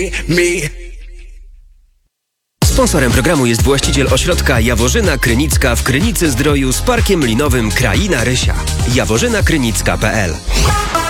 Sponsorem programu jest właściciel ośrodka Jaworzyna Krynicka w Krynicy Zdroju z parkiem linowym Kraina Rysia. jaworzynakrynicka.pl